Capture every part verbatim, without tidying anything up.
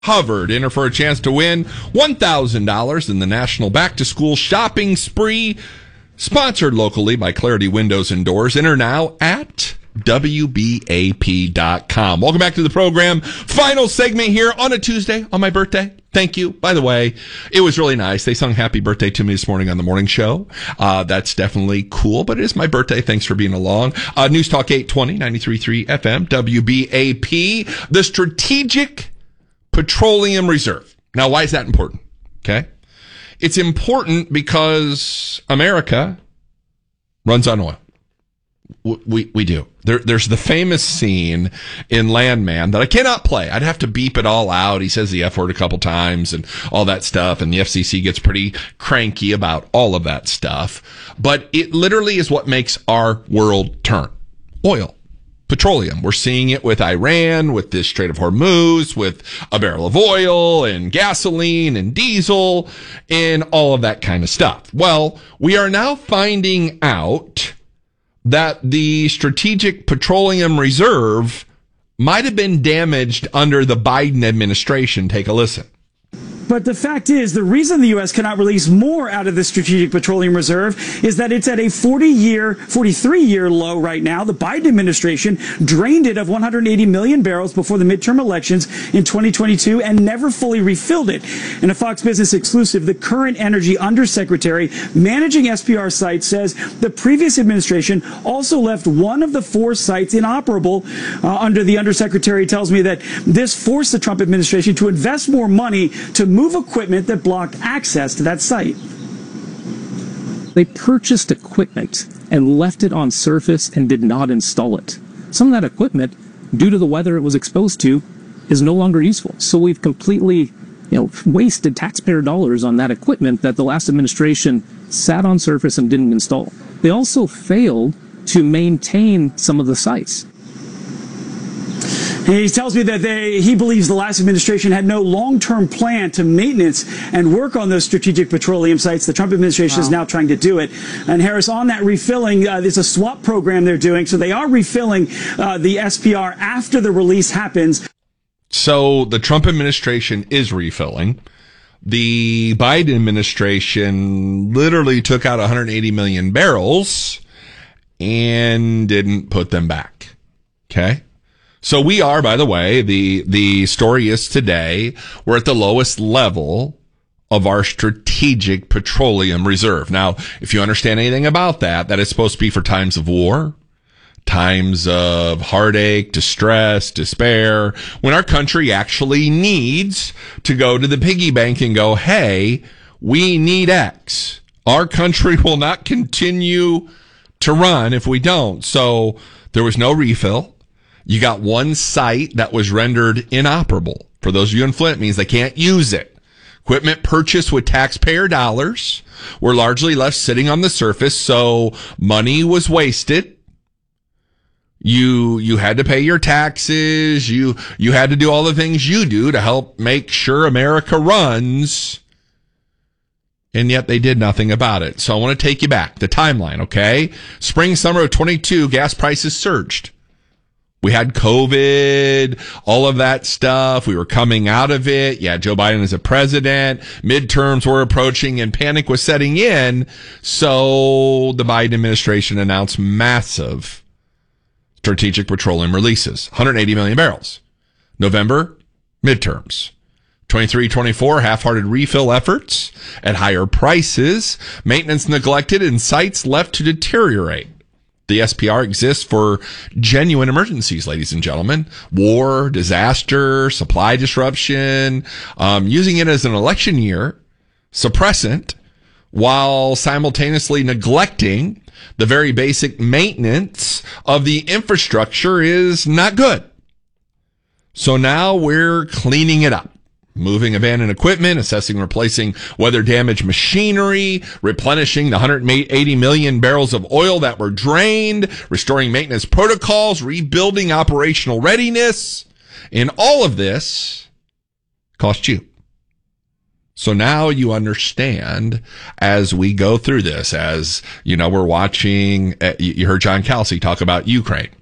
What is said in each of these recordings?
Hubbard. Enter for a chance to win one thousand dollars in the National Back to School Shopping Spree, sponsored locally by Clarity Windows and Doors. Enter now at W B A P dot com. Welcome back to the program. Final segment here on a Tuesday on my birthday. Thank you. By the way, it was really nice. They sung happy birthday to me this morning on the morning show. Uh, that's definitely cool, but it is my birthday. Thanks for being along. Uh, News Talk eight twenty, ninety-three point three F M, W B A P, the Strategic Petroleum Reserve. Now, why is that important? Okay. It's important because America runs on oil. We, we do. There, there's the famous scene in Landman that I cannot play. I'd have to beep it all out. He says the F word a couple times and all that stuff. And the F C C gets pretty cranky about all of that stuff. But it literally is what makes our world turn. Oil. Petroleum. We're seeing it with Iran, with this Strait of Hormuz, with a barrel of oil and gasoline and diesel and all of that kind of stuff. Well, we are now finding out that the Strategic Petroleum Reserve might have been damaged under the Biden administration. Take a listen. But the fact is, the reason the U S cannot release more out of the Strategic Petroleum Reserve is that it's at a forty-year, forty-three-year low right now. The Biden administration drained it of one hundred eighty million barrels before the midterm elections in twenty twenty-two and never fully refilled it. In a Fox Business exclusive, the current Energy Undersecretary managing S P R sites says the previous administration also left one of the four sites inoperable. Uh, under the Undersecretary tells me that this forced the Trump administration to invest more money to move move equipment that blocked access to that site. They purchased equipment and left it on surface and did not install it. Some of that equipment, due to the weather it was exposed to, is no longer useful. So we've completely, you know, wasted taxpayer dollars on that equipment that the last administration sat on surface and didn't install. They also failed to maintain some of the sites. He tells me that they, he believes the last administration had no long-term plan to maintenance and work on those strategic petroleum sites. The Trump administration wow. is now trying to do it. And Harris, on that refilling, uh, there's a swap program they're doing. So they are refilling uh, the S P R after the release happens. So the Trump administration is refilling. The Biden administration literally took out one hundred eighty million barrels and didn't put them back. Okay. So we are, by the way, the, the story is today, we're at the lowest level of our Strategic Petroleum Reserve. Now, if you understand anything about that, that is supposed to be for times of war, times of heartache, distress, despair, when our country actually needs to go to the piggy bank and go, hey, we need X. Our country will not continue to run if we don't. So there was no refill. You got one site that was rendered inoperable. For those of you in Flint, it means they can't use it. Equipment purchased with taxpayer dollars were largely left sitting on the surface, so money was wasted. You, you had to pay your taxes. You, you had to do all the things you do to help make sure America runs. And yet they did nothing about it. So I want to take you back. The timeline, okay? Spring, summer of twenty-two, gas prices surged. We had COVID, all of that stuff. We were coming out of it. Yeah, Joe Biden is a president. Midterms were approaching and panic was setting in. So the Biden administration announced massive strategic petroleum releases, one hundred eighty million barrels. November, midterms. twenty-three twenty-four, half-hearted refill efforts at higher prices. Maintenance neglected and sites left to deteriorate. The S P R exists for genuine emergencies, ladies and gentlemen. War, disaster, supply disruption, um, using it as an election year suppressant while simultaneously neglecting the very basic maintenance of the infrastructure is not good. So now we're cleaning it up. Moving abandoned equipment, assessing and replacing weather-damaged machinery, replenishing the one hundred eighty million barrels of oil that were drained, restoring maintenance protocols, rebuilding operational readiness. And all of this cost you. So now you understand as we go through this, as, you know, we're watching, you heard John Kelsey talk about Ukraine.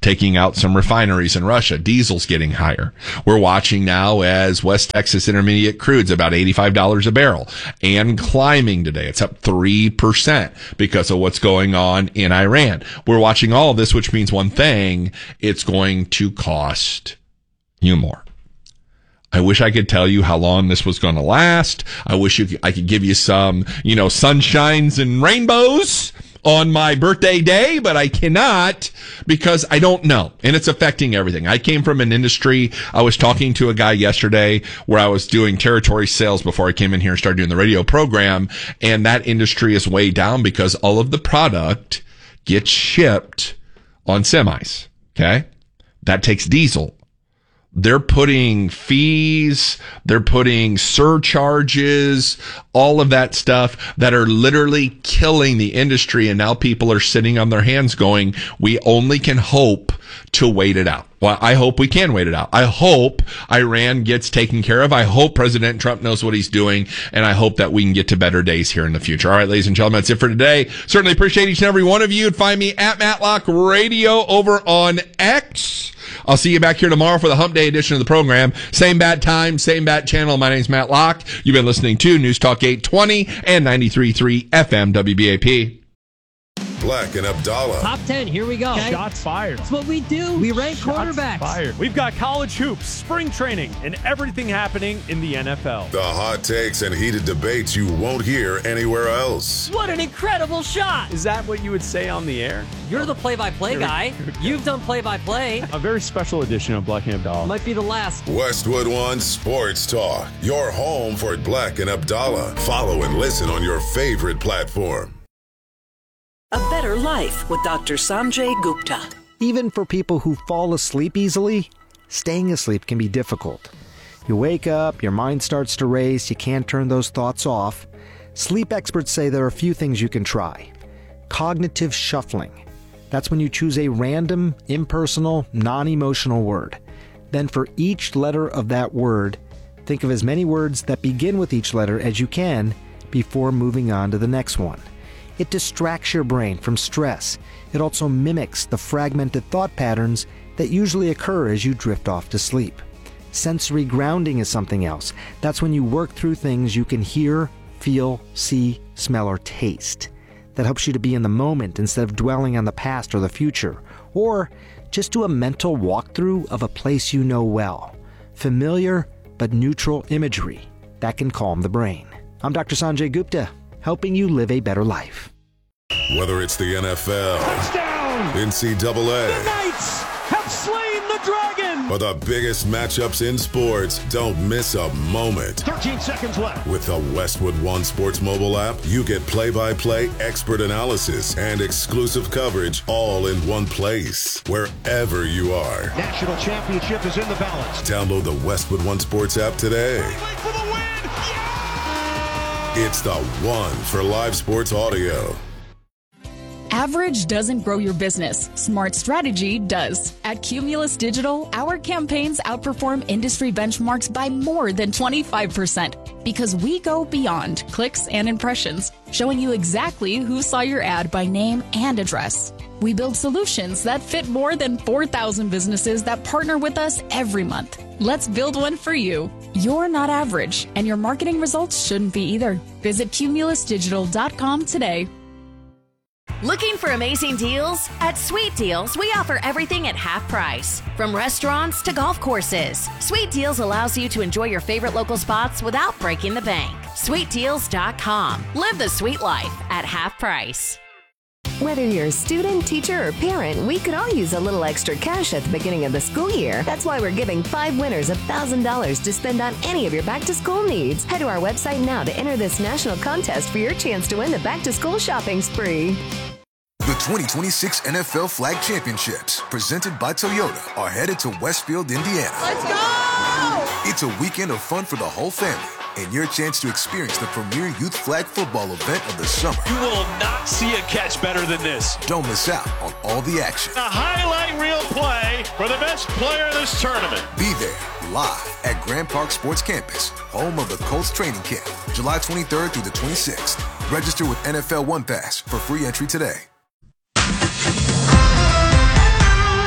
taking out some refineries in Russia. Diesel's getting higher. We're watching now as West Texas Intermediate crude's about eighty-five dollars a barrel and climbing today. It's up three percent because of what's going on in Iran. We're watching all of this, which means one thing, it's going to cost you more. I wish I could tell you how long this was going to last. I wish you, I could give you some, you know, sunshines and rainbows on my birthday day, but I cannot because I don't know. And it's affecting everything. I came from an industry. I was talking to a guy yesterday where I was doing territory sales before I came in here and started doing the radio program. And that industry is way down because all of the product gets shipped on semis. Okay. That takes diesel. They're putting fees, they're putting surcharges, all of that stuff that are literally killing the industry. And now people are sitting on their hands going, we only can hope to wait it out. Well, I hope we can wait it out. I hope Iran gets taken care of. I hope President Trump knows what he's doing. And I hope that we can get to better days here in the future. All right, ladies and gentlemen, that's it for today. Certainly appreciate each and every one of you. Find me at Matlock Radio over on X. I'll see you back here tomorrow for the Hump Day edition of the program. Same bad time, same bad channel. My name's Matt Locke. You've been listening to News Talk eight twenty and ninety-three point three F M W B A P. Black and Abdallah. Top ten, here we go. Okay. Shots fired. That's what we do. We rank Shots quarterbacks. Fired. We've got college hoops, spring training, and everything happening in the N F L. The hot takes and heated debates you won't hear anywhere else. What an incredible shot. Is that what you would say on the air? You're the play-by-play guy. You've done play-by-play. A very special edition of Black and Abdallah. Might be the last. Westwood One Sports Talk. Your home for Black and Abdallah. Follow and listen on your favorite platform. A Better Life with Doctor Sanjay Gupta. Even for people who fall asleep easily, staying asleep can be difficult. You wake up, your mind starts to race, you can't turn those thoughts off. Sleep experts say there are a few things you can try. Cognitive shuffling. That's when you choose a random, impersonal, non-emotional word. Then for each letter of that word, think of as many words that begin with each letter as you can before moving on to the next one. It distracts your brain from stress. It also mimics the fragmented thought patterns that usually occur as you drift off to sleep. Sensory grounding is something else. That's when you work through things you can hear, feel, see, smell, or taste. That helps you to be in the moment instead of dwelling on the past or the future. Or just do a mental walkthrough of a place you know well. Familiar but neutral imagery. That can calm the brain. I'm Doctor Sanjay Gupta, helping you live a better life. Whether it's the N F L, Touchdown! N C double A, The Knights have slain the dragon! or the biggest matchups in sports, don't miss a moment. thirteen seconds left. With the Westwood One Sports mobile app, you get play-by-play expert analysis and exclusive coverage all in one place, wherever you are. National championship is in the balance. Download the Westwood One Sports app today. For the win! Yeah! It's the one for live sports audio. Average doesn't grow your business. Smart strategy does. At Cumulus Digital, our campaigns outperform industry benchmarks by more than twenty-five percent because we go beyond clicks and impressions, showing you exactly who saw your ad by name and address. We build solutions that fit more than four thousand businesses that partner with us every month. Let's build one for you. You're not average, and your marketing results shouldn't be either. Visit cumulus digital dot com today. Looking for amazing deals? At Sweet Deals, we offer everything at half price. From restaurants to golf courses, Sweet Deals allows you to enjoy your favorite local spots without breaking the bank. sweet deals dot com. Live the sweet life at half price. Whether you're a student, teacher, or parent, we could all use a little extra cash at the beginning of the school year. That's why we're giving five winners one thousand dollars to spend on any of your back-to-school needs. Head to our website now to enter this national contest for your chance to win the back-to-school shopping spree. The twenty twenty-six N F L Flag Championships, presented by Toyota, are headed to Westfield, Indiana. Let's go! It's a weekend of fun for the whole family, and your chance to experience the premier youth flag football event of the summer. You will not see a catch better than this. Don't miss out on all the action. A highlight reel play for the best player of this tournament. Be there, live at Grand Park Sports Campus, home of the Colts training camp, July twenty-third through the twenty-sixth. Register with N F L One Pass for free entry today.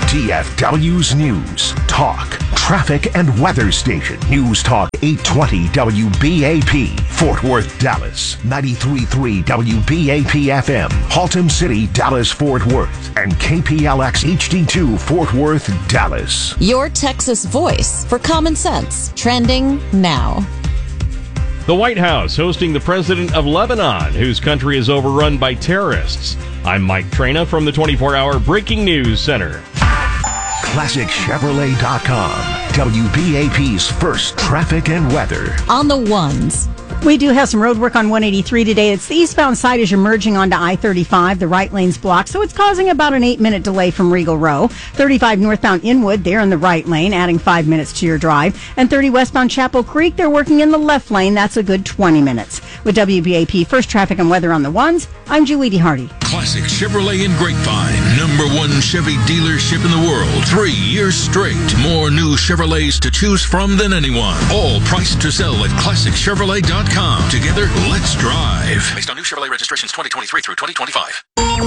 D F W's News, Talk, Traffic, and Weather Station. News Talk eight twenty W B A P, Fort Worth, Dallas. ninety-three point three W B A P F M, Haltom City, Dallas, Fort Worth. And K P L X H D two, Fort Worth, Dallas. Your Texas voice for common sense. Trending now. The White House hosting the president of Lebanon, whose country is overrun by terrorists. I'm Mike Traina from the twenty-four hour Breaking News Center. Classic Chevrolet dot com, W B A P's first traffic and weather. On the ones. We do have some road work on one eighty-three today. It's the eastbound side as you're merging onto I thirty-five. The right lane's blocked, so it's causing about an eight-minute delay from Regal Row. thirty-five northbound Inwood, they're in the right lane, adding five minutes to your drive. And thirty westbound Chapel Creek, they're working in the left lane. That's a good twenty minutes. With W B A P First Traffic and Weather on the ones, I'm Julie D. Hardy. Classic Chevrolet in Grapevine, number one Chevy dealership in the world. Three years straight. More new Chevrolets to choose from than anyone. All priced to sell at Classic Chevrolet dot com. Together, let's drive. Based on new Chevrolet registrations twenty twenty-three through twenty twenty-five.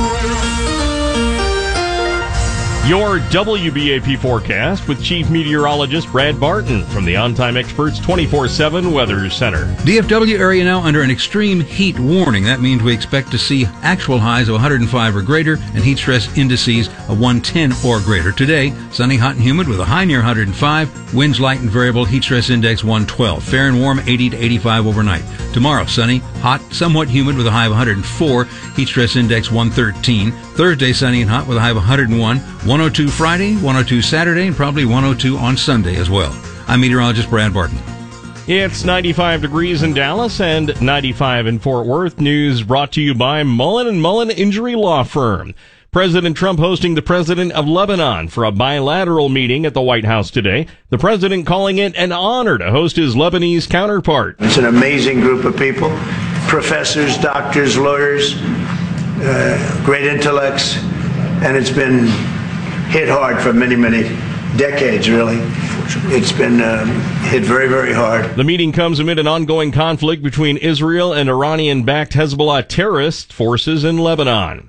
Your W B A P forecast with Chief Meteorologist Brad Barton from the On Time Experts twenty-four seven Weather Center. D F W area now under an extreme heat warning. That means we expect to see actual highs of one hundred five or greater and heat stress indices of one ten or greater. Today, sunny, hot, and humid with a high near one hundred five, winds light and variable, heat stress index one twelve. Fair and warm, eighty to eighty-five overnight. Tomorrow, sunny, hot, somewhat humid with a high of one hundred four, heat stress index one thirteen. Thursday, sunny and hot with a high of one hundred one, one oh two Friday, one oh two Saturday, and probably one oh two on Sunday as well. I'm meteorologist Brad Barton. It's ninety-five degrees in Dallas and ninety-five in Fort Worth. News brought to you by Mullen and Mullen Injury Law Firm. President Trump hosting the president of Lebanon for a bilateral meeting at the White House today. The president calling it an honor to host his Lebanese counterpart. It's an amazing group of people, professors, doctors, lawyers, uh, great intellects, and it's been hit hard for many, many decades, really. It's been um, hit very, very hard. The meeting comes amid an ongoing conflict between Israel and Iranian-backed Hezbollah terrorist forces in Lebanon.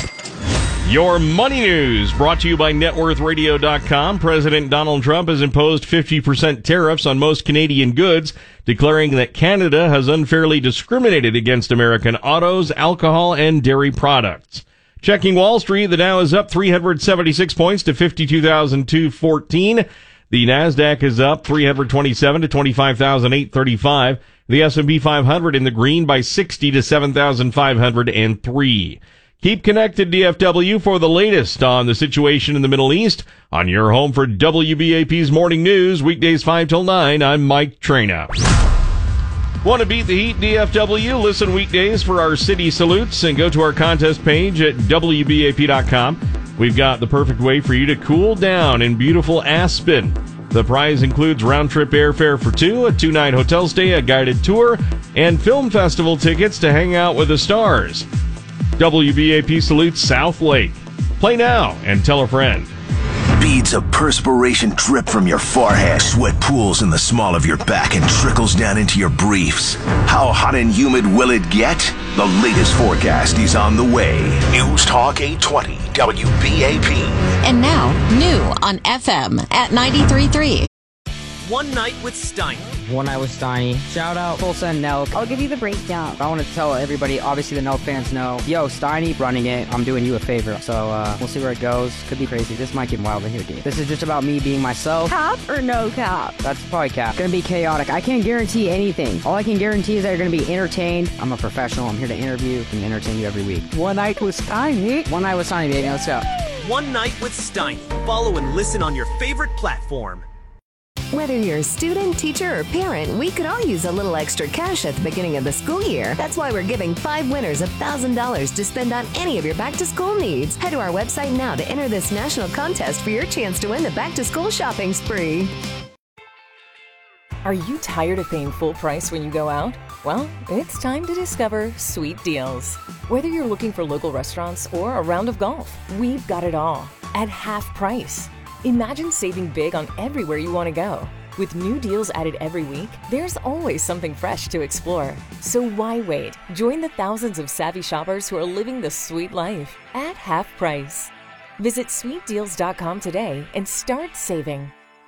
Your money news brought to you by net worth radio dot com. President Donald Trump has imposed fifty percent tariffs on most Canadian goods, declaring that Canada has unfairly discriminated against American autos, alcohol, and dairy products. Checking Wall Street, the Dow is up three hundred seventy-six points to fifty-two thousand two hundred fourteen. The Nasdaq is up three hundred twenty-seven to twenty-five thousand eight hundred thirty-five. The S and P five hundred in the green by sixty to seven thousand five hundred three. Keep connected, D F W, for the latest on the situation in the Middle East on your home for W B A P's Morning News, weekdays five till nine. I'm Mike Traina. Want to beat the heat, D F W? Listen weekdays for our city salutes and go to our contest page at W B A P dot com. We've got the perfect way for you to cool down in beautiful Aspen. The prize includes round-trip airfare for two, a two-night hotel stay, a guided tour, and film festival tickets to hang out with the stars. W B A P salutes South Lake. Play now and tell a friend. Beads of perspiration drip from your forehead. Sweat pools in the small of your back and trickles down into your briefs. How hot and humid will it get? The latest forecast is on the way. News Talk eight twenty W B A P. And now, new on F M at ninety-three point three. One Night with Steiny. One Night with Steiny. Shout out Tulsa and Nelk. I'll give you the breakdown. I want to tell everybody, obviously the Nelk fans know, yo, Steiny running it. I'm doing you a favor. So uh, we'll see where it goes. Could be crazy. This might get wild in here, dude. This is just about me being myself. Cap or no cap? That's probably cap. Gonna be chaotic. I can't guarantee anything. All I can guarantee is that you're gonna be entertained. I'm a professional. I'm here to interview and entertain you every week. One Night with Steiny. One Night with Steiny, baby. Let's go. One Night with Steiny. Follow and listen on your favorite platform. Whether you're a student, teacher, or parent, we could all use a little extra cash at the beginning of the school year. That's why we're giving five winners one thousand dollars to spend on any of your back-to-school needs. Head to our website now to enter this national contest for your chance to win the back-to-school shopping spree. Are you tired of paying full price when you go out? Well, it's time to discover Sweet Deals. Whether you're looking for local restaurants or a round of golf, we've got it all at half price. Imagine saving big on everywhere you want to go. With new deals added every week, there's always something fresh to explore. So why wait? Join the thousands of savvy shoppers who are living the sweet life at half price. Visit sweet deals dot com today and start saving.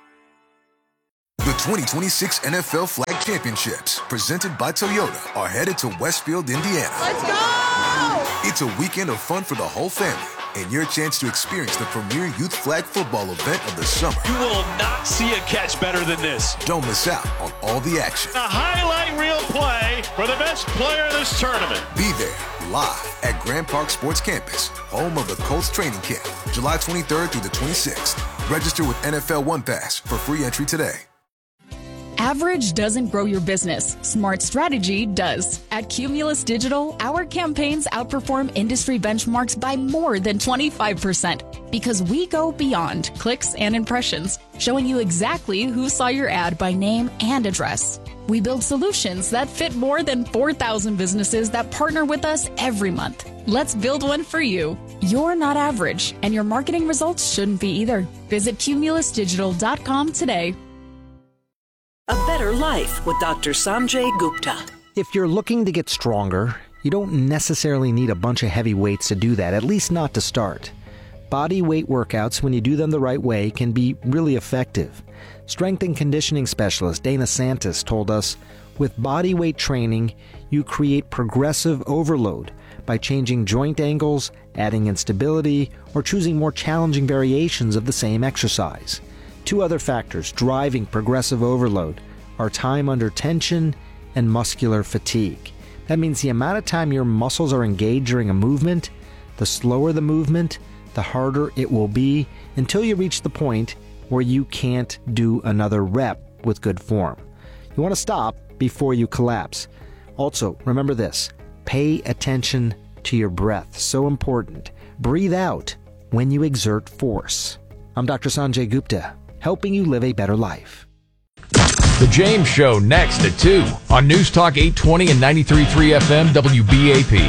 The twenty twenty-six N F L Flag Championships, presented by Toyota, are headed to Westfield, Indiana. Let's go! It's a weekend of fun for the whole family and your chance to experience the premier youth flag football event of the summer. You will not see a catch better than this. Don't miss out on all the action. A highlight reel play for the best player of this tournament. Be there live at Grand Park Sports Campus, home of the Colts training camp, July twenty-third through the twenty-sixth. Register with N F L One Pass for free entry today. Average doesn't grow your business. Smart strategy does. At Cumulus Digital, our campaigns outperform industry benchmarks by more than twenty-five percent because we go beyond clicks and impressions, showing you exactly who saw your ad by name and address. We build solutions that fit more than four thousand businesses that partner with us every month. Let's build one for you. You're not average, and your marketing results shouldn't be either. Visit cumulus digital dot com today. A better life with Doctor Sanjay Gupta. If you're looking to get stronger, you don't necessarily need a bunch of heavy weights to do that, at least not to start. Body weight workouts, when you do them the right way, can be really effective. Strength and conditioning specialist Dana Santis told us, with body weight training, you create progressive overload by changing joint angles, adding instability, or choosing more challenging variations of the same exercise. Two other factors driving progressive overload are time under tension and muscular fatigue. That means the amount of time your muscles are engaged during a movement, the slower the movement, the harder it will be until you reach the point where you can't do another rep with good form. You want to stop before you collapse. Also, remember this, pay attention to your breath. So important. Breathe out when you exert force. I'm Doctor Sanjay Gupta, helping you live a better life. The James Show next at two on News Talk eight twenty and ninety-three point three F M W B A P.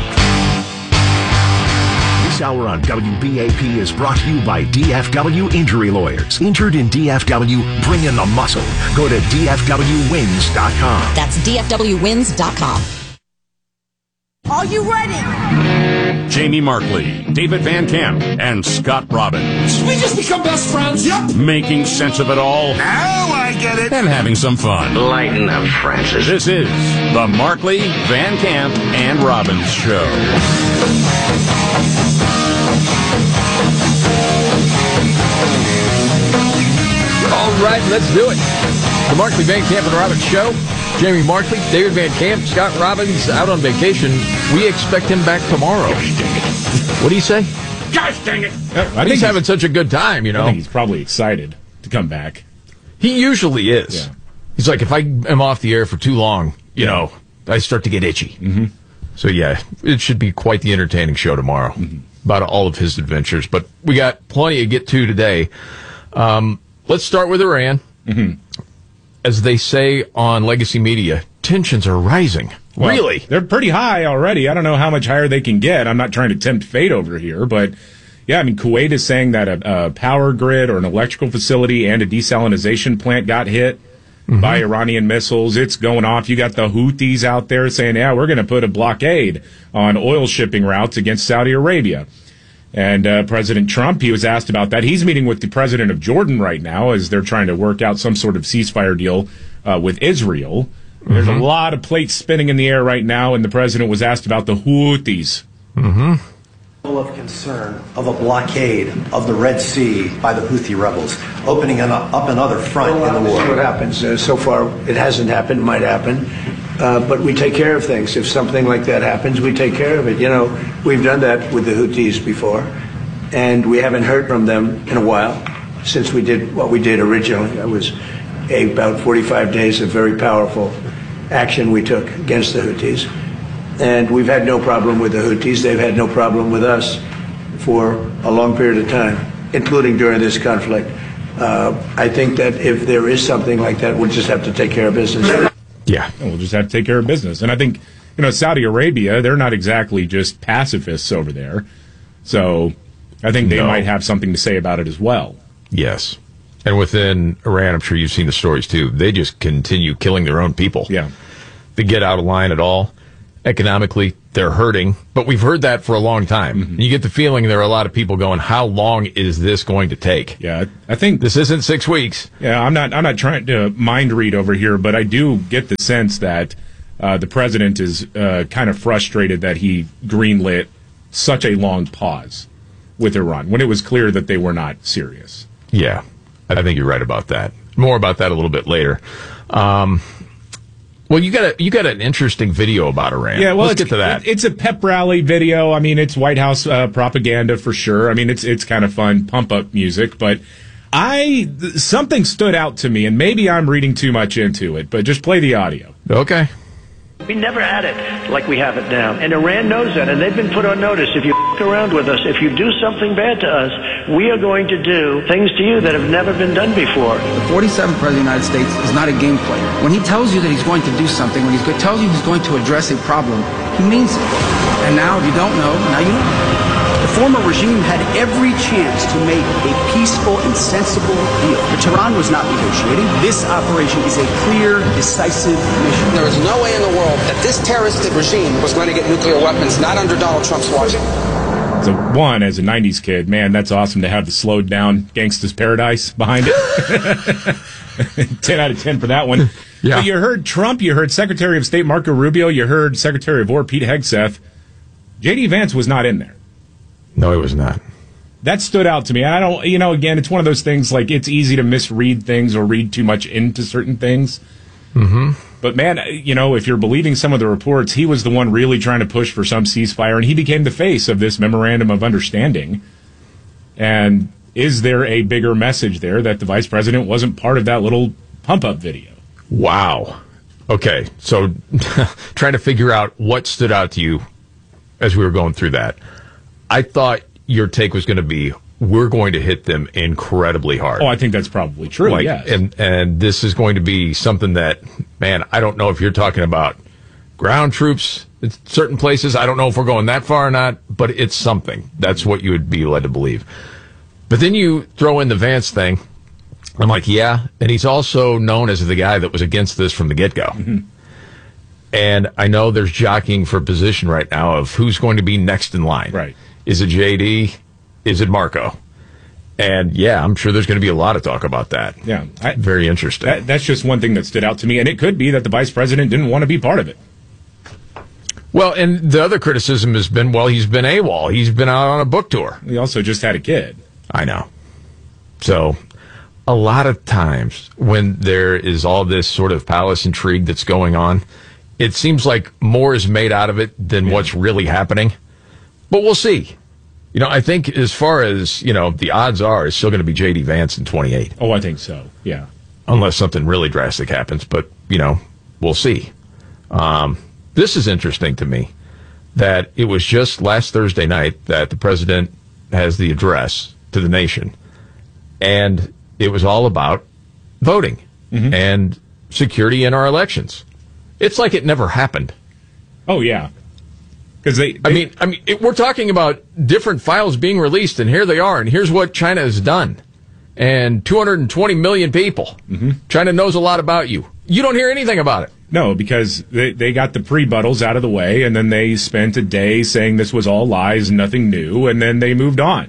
This hour on W B A P is brought to you by D F W Injury Lawyers. Injured in D F W, bring in the muscle. Go to D F W wins dot com. That's D F W wins dot com. Are you ready? Jamie Markley, David Van Camp, and Scott Robbins. Did we just become best friends? Yep. Making sense of it all. Now I get it. And having some fun. Lighten up, Francis. This is the Markley, Van Camp, and Robbins Show. All right, let's do it. The Markley, Van Camp, and Robbins Show. Jamie Markley, David Van Camp, Scott Robbins out on vacation. We expect him back tomorrow. What do you say? Gosh dang it! I think he's having such a good time, you know. I think he's probably excited to come back. He usually is. Yeah. He's like, if I am off the air for too long, you yeah. know, I start to get itchy. Mm-hmm. So, yeah, it should be quite the entertaining show tomorrow mm-hmm. about all of his adventures. But we got plenty to get to today. Um, let's start with Iran. Mm-hmm. As they say on legacy media, tensions are rising. Well, really? They're pretty high already. I don't know how much higher they can get. I'm not trying to tempt fate over here, but yeah, I mean, Kuwait is saying that a, a power grid or an electrical facility and a desalinization plant got hit mm-hmm. by Iranian missiles. It's going off. You got the Houthis out there saying, yeah, we're going to put a blockade on oil shipping routes against Saudi Arabia. And uh, President Trump, he was asked about that. He's meeting with the president of Jordan right now as they're trying to work out some sort of ceasefire deal uh, with Israel. Mm-hmm. There's a lot of plates spinning in the air right now, and the president was asked about the Houthis. Mm-hmm. Of concern of a blockade of the Red Sea by the Houthi rebels, opening an, up another front well, in the war. See what happens. Uh, so far, it hasn't happened. Might happen. Uh, but we take care of things. If something like that happens, we take care of it. You know, we've done that with the Houthis before, and we haven't heard from them in a while since we did what we did originally. That was a, about forty-five days of very powerful action we took against the Houthis. And we've had no problem with the Houthis. They've had no problem with us for a long period of time, including during this conflict. Uh, I think that if there is something like that, we'll just have to take care of business. Yeah. And we'll just have to take care of business. And I think, you know, Saudi Arabia, they're not exactly just pacifists over there. So I think they no. might have something to say about it as well. Yes. And within Iran, I'm sure you've seen the stories too. They just continue killing their own people. Yeah. They get out of line at all. economically they're hurting, but we've heard that for a long time. Mm-hmm. You get the feeling there are a lot of people going, how long is this going to take? Yeah, I think this isn't six weeks. Yeah, I'm not I'm not trying to mind read over here, but I do get the sense that uh, the president is uh, kind of frustrated that he greenlit such a long pause with Iran when it was clear that they were not serious. Yeah, I think you're right about that. More about that a little bit later. Um, well, you got a, you got an interesting video about Iran. Yeah, well, let's get to that. It, it's a pep rally video. I mean, it's White House uh, propaganda for sure. I mean, it's it's kind of fun pump up music, but I something stood out to me, and maybe I'm reading too much into it. But just play the audio. Okay. We never had it like we have it now. And Iran knows that, and they've been put on notice. If you f*** around with us, if you do something bad to us, we are going to do things to you that have never been done before. The forty-seventh President of the United States is not a game player. When he tells you that he's going to do something, when he tells you he's going to address a problem, he means it. And now, if you don't know, now you know. The former regime had every chance to make a peaceful and sensible deal. But Tehran was not negotiating. This operation is a clear, decisive mission. There is no way in the world that this terroristic regime was going to get nuclear weapons, not under Donald Trump's watch. So, one, as a nineties kid, man, that's awesome to have the slowed down Gangsta's Paradise behind it. ten out of ten for that one. Yeah. But you heard Trump, you heard Secretary of State Marco Rubio, you heard Secretary of War Pete Hegseth. J D Vance was not in there. No, he was not. That stood out to me. I don't, you know, again, it's one of those things like it's easy to misread things or read too much into certain things. Mm-hmm. But man, you know, if you're believing some of the reports, he was the one really trying to push for some ceasefire, and he became the face of this memorandum of understanding. And is there a bigger message there that the vice president wasn't part of that little pump-up video? Wow. Okay, so trying to figure out what stood out to you as we were going through that. I thought your take was going to be, we're going to hit them incredibly hard. Oh, I think that's probably true, like, yes. And, and this is going to be something that, man, I don't know if you're talking about ground troops in certain places. I don't know if we're going that far or not, but it's something. That's what you would be led to believe. But then you throw in the Vance thing. I'm like, yeah. And he's also known as the guy that was against this from the get-go. Mm-hmm. And I know there's jockeying for position right now of who's going to be next in line. Right. Is it J D? Is it Marco? And yeah, I'm sure there's going to be a lot of talk about that. Yeah. I, Very interesting. That, that's just one thing that stood out to me. And it could be that the vice president didn't want to be part of it. Well, and the other criticism has been, well, he's been AWOL. He's been out on a book tour. He also just had a kid. I know. So a lot of times when there is all this sort of palace intrigue that's going on, it seems like more is made out of it than yeah. what's really happening. But we'll see. You know, I think as far as, you know, the odds are, it's still going to be J D Vance in twenty-eight. Oh, I think so, yeah. Unless something really drastic happens. But, you know, we'll see. Um, this is interesting to me, that it was just last Thursday night that the president has the address to the nation. And it was all about voting mm-hmm. and security in our elections. It's like it never happened. Oh, yeah. Because they, they, I mean, I mean, it, we're talking about different files being released, and here they are, and here's what China has done, and two hundred twenty million people. Mm-hmm. China knows a lot about you. You don't hear anything about it. No, because they they got the pre-buttals out of the way, and then they spent a day saying this was all lies, nothing new, and then they moved on.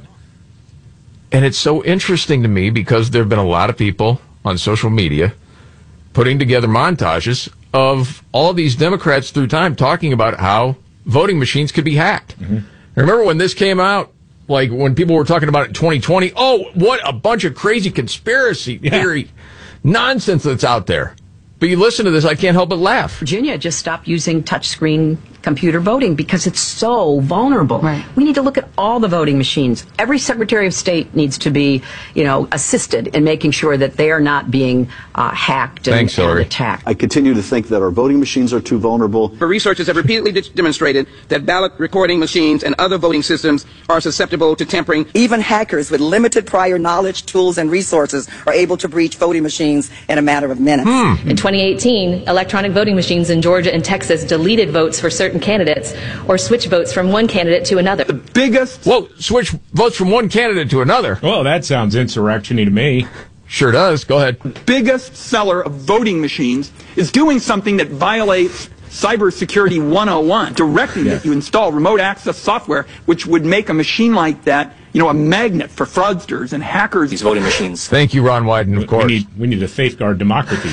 And it's so interesting to me because there have been a lot of people on social media putting together montages of all these Democrats through time talking about how voting machines could be hacked. Mm-hmm. Remember when this came out, like when people were talking about it in twenty twenty? Oh, what a bunch of crazy conspiracy yeah. theory nonsense that's out there. But you listen to this, I can't help but laugh. Virginia just stopped using touchscreen computer voting because it's so vulnerable. Right. We need to look at all the voting machines. Every Secretary of State needs to be, you know, assisted in making sure that they are not being uh, hacked and, Thanks, and attacked. I continue to think that our voting machines are too vulnerable. But researchers have repeatedly de- demonstrated that ballot recording machines and other voting systems are susceptible to tampering. Even hackers with limited prior knowledge, tools, and resources are able to breach voting machines in a matter of minutes. Hmm. In twenty eighteen, electronic voting machines in Georgia and Texas deleted votes for certain candidates or switch votes from one candidate to another. The biggest... Whoa, switch votes from one candidate to another. Well, that sounds insurrection-y to me. Sure does. Go ahead. The biggest seller of voting machines is doing something that violates Cybersecurity one oh one, directing Yeah. that you install remote access software, which would make a machine like that, you know, a magnet for fraudsters and hackers. These voting machines. Thank you, Ron Wyden, of course. We need, we need to safeguard democracy.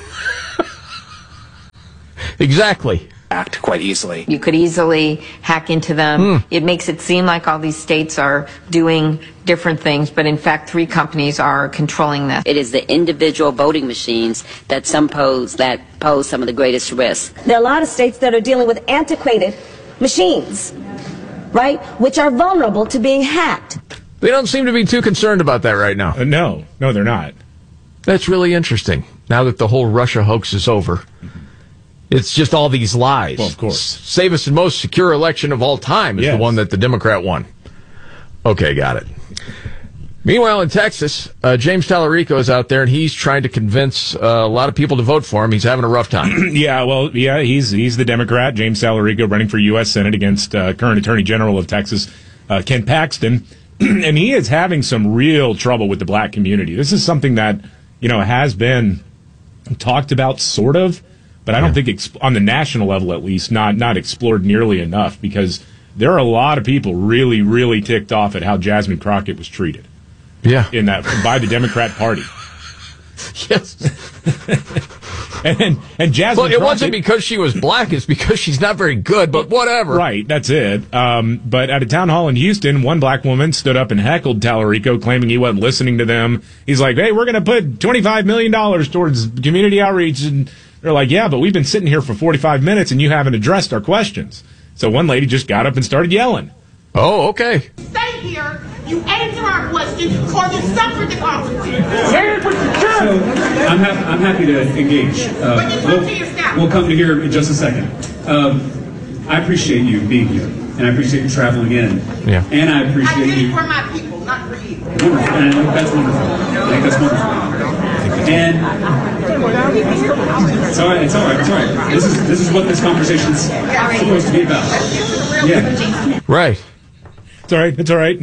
Exactly. Act quite easily. You could easily hack into them. Hmm. It makes it seem like all these states are doing different things, but in fact, three companies are controlling this. It is the individual voting machines that some pose that pose some of the greatest risks. There are a lot of states that are dealing with antiquated machines, right, which are vulnerable to being hacked. They don't seem to be too concerned about that right now. Uh, no, no, they're not. That's really interesting. Now that the whole Russia hoax is over, it's just all these lies. Well, of course. S- safest and most secure election of all time is Yes. the one that the Democrat won. Okay, got it. Meanwhile, in Texas, uh, James Tallarico is out there, and he's trying to convince uh, a lot of people to vote for him. He's having a rough time. Yeah, well, yeah, he's he's the Democrat, James Tallarico, running for U S Senate against uh, current Attorney General of Texas, uh, Ken Paxton, and he is having some real trouble with the black community. This is something that, you know, has been talked about, sort of, but I don't think exp- on the national level, at least, not not explored nearly enough, because there are a lot of people really, really ticked off at how Jasmine Crockett was treated. Yeah, in that by the Democrat Party. Yes. and and Jasmine. Well, it Crockett, wasn't because she was black; it's because she's not very good. But whatever. Right, that's it. Um, but at a town hall in Houston, one black woman stood up and heckled Tallarico, claiming he wasn't listening to them. He's like, "Hey, we're going to put twenty-five million dollars towards community outreach," and they're like, "Yeah, but we've been sitting here for forty-five minutes, and you haven't addressed our questions." So one lady just got up and started yelling. Oh, okay. Stay here. You answer our questions, or you suffer the consequences. So I'm, hap- I'm happy to engage. Uh, But you talk to your staff. we'll, we'll come to here in just a second. Um, I appreciate you being here, and I appreciate you traveling in. Yeah. And I I appreciate did it you. for my people, not for you. Wonderful. And I think that's wonderful. I think that's wonderful. And it's all right. It's all right. It's all right. This is this is what this conversation's supposed to be about. Yeah. Right. It's all right. It's all right.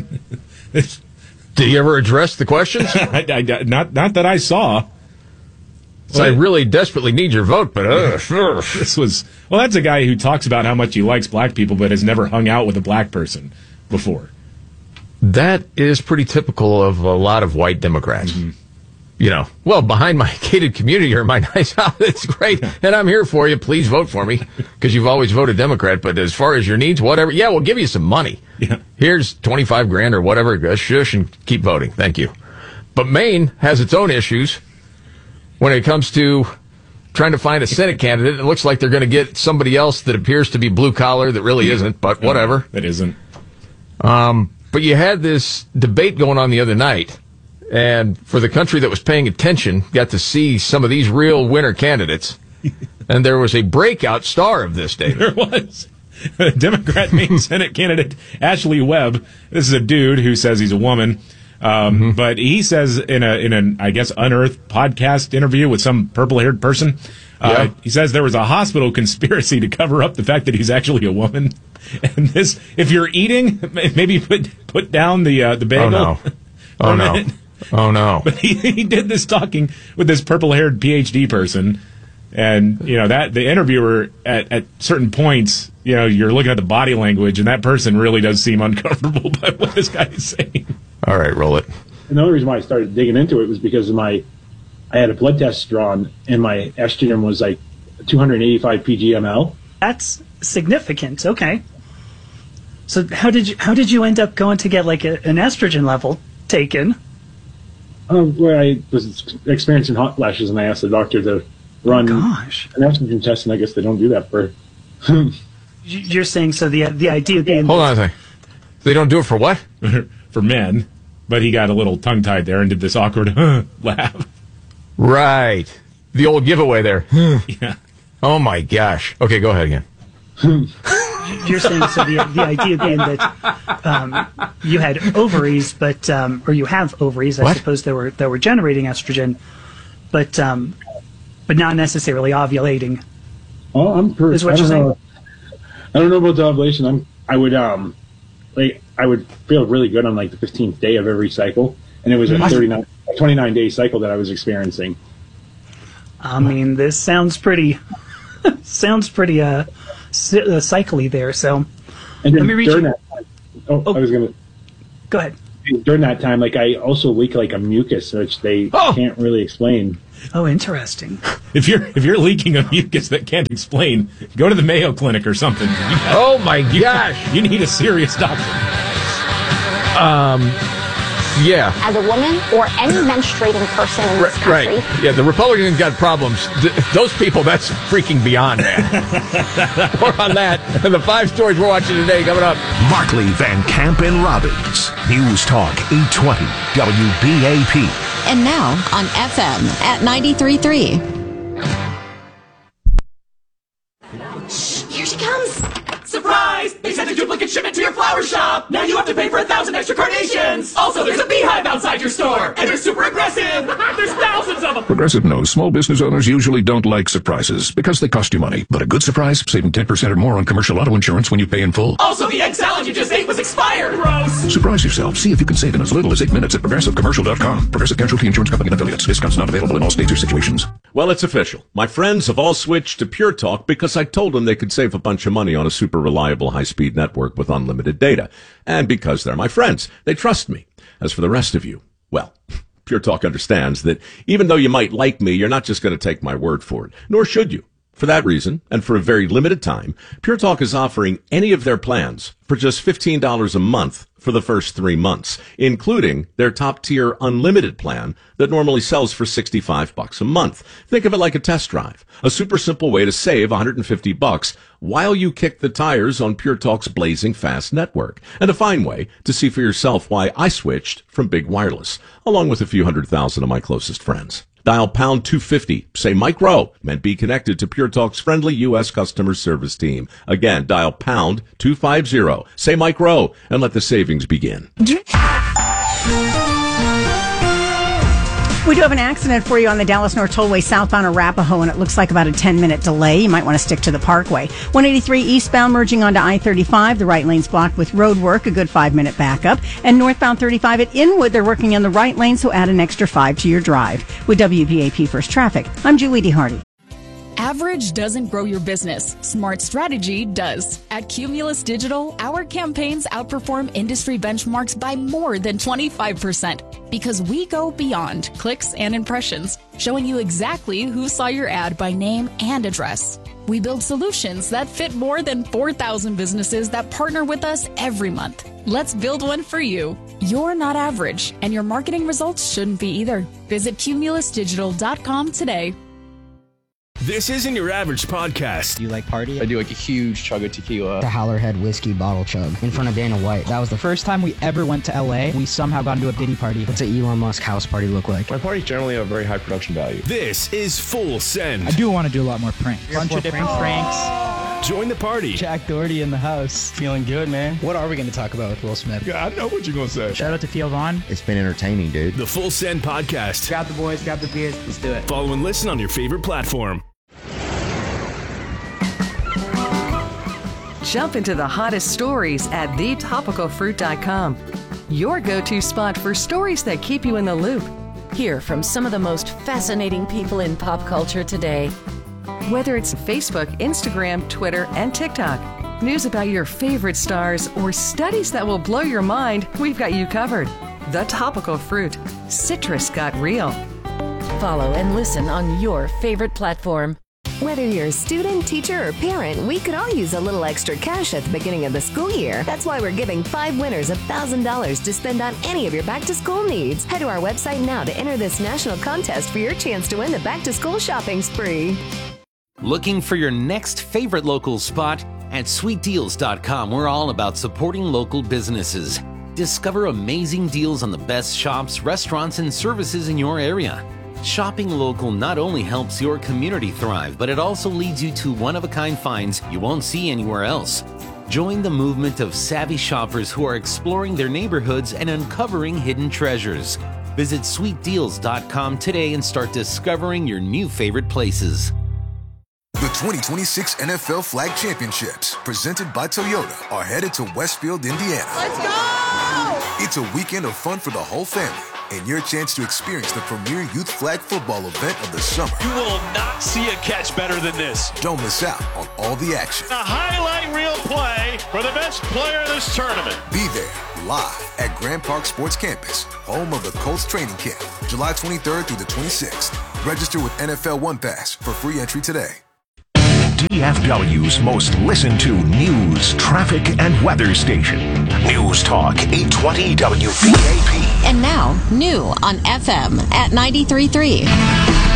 Did you ever address the questions? I, I, not, not that I saw. So I really desperately need your vote, but uh, this was well. That's a guy who talks about how much he likes black people, but has never hung out with a black person before. that is pretty typical of a lot of white Democrats. Mm-hmm. You know, well, behind my gated community or my nice house, it's great, and I'm here for you. Please vote for me because you've always voted Democrat. But as far as your needs, whatever, yeah, we'll give you some money. Yeah. Here's twenty-five grand or whatever. Go shush and keep voting. Thank you. But Maine has its own issues when it comes to trying to find a Senate candidate. It looks like they're going to get somebody else that appears to be blue collar that really isn't, but whatever. That isn't. Um, but you had this debate going on the other night. And for the country that was paying attention, got to see some of these real winner candidates. And there was a breakout star of this, David. There was. Democrat Maine Senate candidate Ashley Webb. This is a dude who says he's a woman. Um, mm-hmm. But he says in a, in an, I guess, unearthed podcast interview with some purple-haired person, uh, yeah. he says there was a hospital conspiracy to cover up the fact that he's actually a woman. And this, if you're eating, maybe put, put down the, uh, the bagel. Oh, no. Oh, no. Oh, no. But he, he did this talking with this purple-haired P H D person, and, you know, that the interviewer at, at certain points, you know, you're looking at the body language, and that person really does seem uncomfortable by what this guy is saying. All right, roll it. And the only reason why I started digging into it was because of my, I had a blood test drawn, and my estrogen was like two hundred eighty-five p g m l. That's significant. Okay. So how did you how did you end up going to get like a, an estrogen level taken? Um, where I was experiencing hot flashes, and I asked the doctor to run oh, gosh. an estrogen test, and I guess they don't do that for. You're saying so the the idea being. Hold on a second. They don't do it for what? For men, but he got a little tongue tied there and did this awkward huh, laugh. Right, the old giveaway there. Yeah. Oh my gosh. Okay, go ahead again. You're saying so the the idea being that um, you had ovaries, but um, or you have ovaries, I what? suppose that were that were generating estrogen, but um, but not necessarily ovulating. Oh, I'm per- is what I you're don't saying? know. I don't know about the ovulation. I'm I would um like I would feel really good on like the fifteenth day of every cycle, and it was a thirty-nine, twenty-nine day cycle that I was experiencing. I mean, this sounds pretty. Sounds pretty uh, c- uh cycly there. So And then let me reach during you. that time, oh, I was gonna Go ahead. During that time, like I also leak like a mucus, which they Oh! can't really explain. Oh, interesting. If you're if you're leaking a mucus that can't explain, go to the Mayo Clinic or something. Oh my gosh! You need a serious doctor. Um, yeah. As a woman or any menstruating person in this country. Right. Yeah, the Republicans got problems. Th- those people, that's freaking beyond that. More on that. And the five stories we're watching today coming up. Markley, Van Camp, and Robbins. News Talk eight twenty W B A P. And now on F M at ninety-three point three. Here she comes! Surprise! They sent a duplicate shipment to your flower shop! Now you have to pay for a thousand extra carnations! Also, there's a beehive outside your store! And they're super aggressive! There's thousands of them! Progressive knows small business owners usually don't like surprises because they cost you money. But a good surprise, saving ten percent or more on commercial auto insurance when you pay in full. Also, the egg salad you just ate was expired! Gross! Surprise yourself. See if you can save in as little as eight minutes at progressive commercial dot com. Progressive Casualty Insurance Company and affiliates. Discounts not available in all states or situations. Well, it's official. My friends have all switched to Pure Talk because I told them they could save a bunch of money on a super reliable high-speed network with unlimited data. And because they're my friends, they trust me. As for the rest of you, well, Pure Talk understands that even though you might like me, you're not just going to take my word for it. Nor should you. For that reason, and for a very limited time, Pure Talk is offering any of their plans for just fifteen dollars a month for the first three months, including their top-tier unlimited plan that normally sells for sixty-five bucks a month. Think of it like a test drive, a super simple way to save one hundred fifty bucks while you kick the tires on Pure Talk's blazing fast network, and a fine way to see for yourself why I switched from Big Wireless, along with a few hundred thousand of my closest friends. Dial pound two fifty, say Mike Rowe, and be connected to Pure Talk's friendly U S customer service team. Again, dial pound two fifty, say Mike Rowe, and let the savings begin. We do have an accident for you on the Dallas North Tollway southbound Arapahoe, and it looks like about a ten-minute delay. You might want to stick to the Parkway. one eighty-three eastbound merging onto I thirty-five. The right lane's blocked with road work, a good five-minute backup. And northbound thirty-five at Inwood, they're working on the right lane, so add an extra five to your drive. With W B A P First Traffic, I'm Julie DeHardy. Average doesn't grow your business. Smart strategy does. At Cumulus Digital, our campaigns outperform industry benchmarks by more than twenty-five percent because we go beyond clicks and impressions, showing you exactly who saw your ad by name and address. We build solutions that fit more than four thousand businesses that partner with us every month. Let's build one for you. You're not average, and your marketing results shouldn't be either. Visit cumulus digital dot com today. This isn't your average podcast. You like party? I do like a huge chug of tequila. The Howlerhead whiskey bottle chug in front of Dana White. That was the first time we ever went to L A. We somehow got into a Diddy party. What's an Elon Musk house party look like? My parties generally have very high production value. This is Full Send. I do want to do a lot more pranks. A bunch of different pranks. Join the party. Jack Doherty in the house. Feeling good, man. What are we going to talk about with Will Smith? Yeah, I know what you're going to say. Shout out to Theo Vaughn. It's been entertaining, dude. The Full Send podcast. Grab the boys, grab the beers. Let's do it. Follow and listen on your favorite platform. Jump into the hottest stories at the topical fruit dot com. Your go-to spot for stories that keep you in the loop. Hear from some of the most fascinating people in pop culture today. Whether it's Facebook, Instagram, Twitter, and TikTok, news about your favorite stars, or studies that will blow your mind, we've got you covered. The Topical Fruit. Citrus got real. Follow and listen on your favorite platform. Whether you're a student, teacher, or parent, we could all use a little extra cash at the beginning of the school year. That's why we're giving five winners one thousand dollars to spend on any of your back-to-school needs. Head to our website now to enter this national contest for your chance to win the back-to-school shopping spree. Looking for your next favorite local spot? At sweet deals dot com, we're all about supporting local businesses. Discover amazing deals on the best shops, restaurants, and services in your area. Shopping local not only helps your community thrive, but it also leads you to one-of-a-kind finds you won't see anywhere else. Join the movement of savvy shoppers who are exploring their neighborhoods and uncovering hidden treasures. Visit sweet deals dot com today and start discovering your new favorite places. The twenty twenty-six N F L Flag Championships, presented by Toyota, are headed to Westfield, Indiana. Let's go! It's a weekend of fun for the whole family. and your chance to experience the premier youth flag football event of the summer. You will not see a catch better than this. Don't miss out on all the action. A highlight reel play for the best player of this tournament. Be there live at Grand Park Sports Campus, home of the Colts training camp, July twenty-third through the twenty-sixth. Register with N F L One Pass for free entry today. D F W's most listened to news, traffic, and weather station. News Talk eight twenty W P A P. And now, new on F M at ninety-three point three.